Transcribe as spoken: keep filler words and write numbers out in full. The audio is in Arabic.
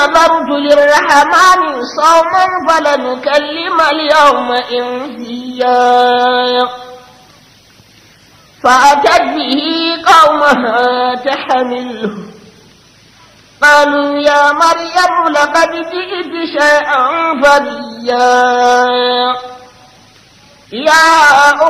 نذرت للرحمن صوما فلنكلم اليوم إنسيا فأتت به قومها تحمله قالوا يا مريم لقد جئت شيئا فريا يا